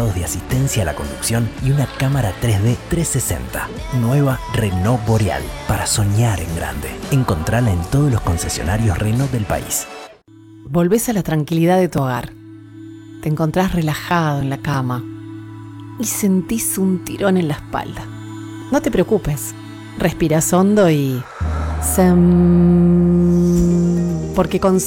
teclados de asistencia a la conducción y una cámara 3D 360. Nueva Renault Boreal, para soñar en grande. Encontrala en todos los concesionarios Renault del país. Volvés a la tranquilidad de tu hogar. Te encontrás relajado en la cama y sentís un tirón en la espalda. No te preocupes, respirás hondo y... porque con